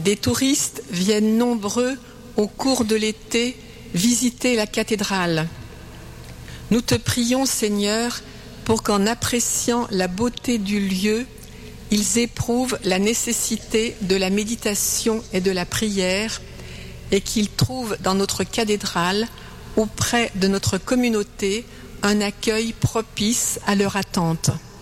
Des touristes viennent nombreux au cours de l'été visiter la cathédrale. Nous te prions, Seigneur, pour qu'en appréciant la beauté du lieu, ils éprouvent la nécessité de la méditation et de la prière et qu'ils trouvent dans notre cathédrale, auprès de notre communauté, un accueil propice à leur attente.